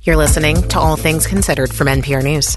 You're listening to All Things Considered from NPR News.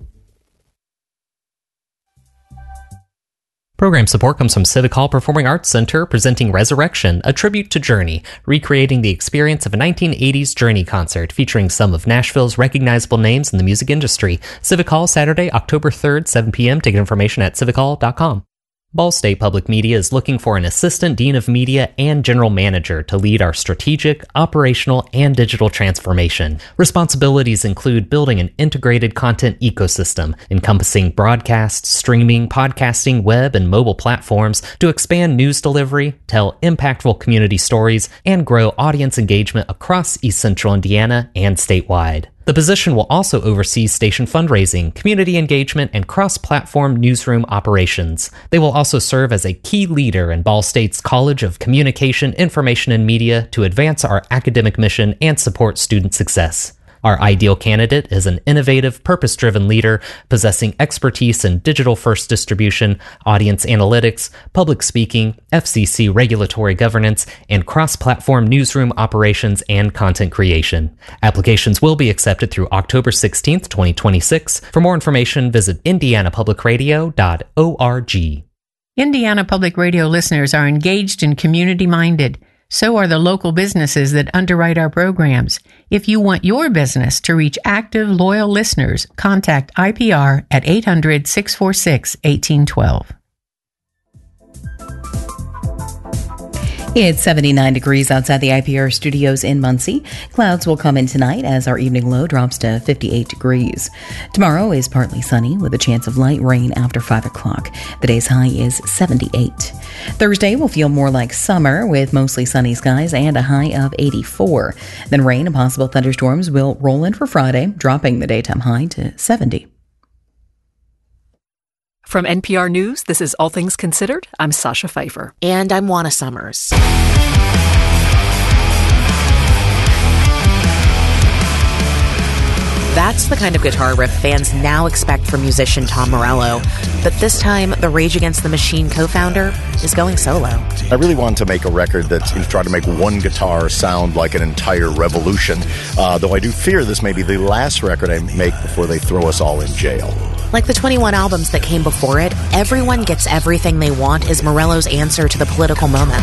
Program support comes from Civic Hall Performing Arts Center, presenting Resurrection, a tribute to Journey, recreating the experience of a 1980s Journey concert featuring some of Nashville's recognizable names in the music industry. Civic Hall, Saturday, October 3rd, 7 p.m. Ticket information at civichall.com. Ball State Public Media is looking for an assistant dean of media and general manager to lead our strategic, operational, and digital transformation. Responsibilities include building an integrated content ecosystem encompassing broadcast, streaming, podcasting, web, and mobile platforms to expand news delivery, tell impactful community stories, and grow audience engagement across East Central Indiana and statewide. The position will also oversee station fundraising, community engagement, and cross-platform newsroom operations. They will also serve as a key leader in Ball State's College of Communication, Information, and Media to advance our academic mission and support student success. Our ideal candidate is an innovative, purpose-driven leader possessing expertise in digital-first distribution, audience analytics, public speaking, FCC regulatory governance, and cross-platform newsroom operations and content creation. Applications will be accepted through October 16th, 2026. For more information, visit indianapublicradio.org. Indiana Public Radio listeners are engaged and community-minded. So are the local businesses that underwrite our programs. If you want your business to reach active, loyal listeners, contact IPR at 800-646-1812. It's 79 degrees outside the IPR studios in Muncie. Clouds will come in tonight as our evening low drops to 58 degrees. Tomorrow is partly sunny with a chance of light rain after 5 o'clock. The day's high is 78. Thursday will feel more like summer with mostly sunny skies and a high of 84. Then rain and possible thunderstorms will roll in for Friday, dropping the daytime high to 70. From NPR News, this is All Things Considered. I'm Sasha Pfeiffer. And I'm Juana Summers. That's the kind of guitar riff fans now expect from musician Tom Morello. But this time, the Rage Against the Machine co-founder is going solo. I really wanted to make a record that tried to make one guitar sound like an entire revolution, though I do fear this may be the last record I make before they throw us all in jail. Like the 21 albums that came before it, Everyone Gets Everything They Want is Morello's answer to the political moment.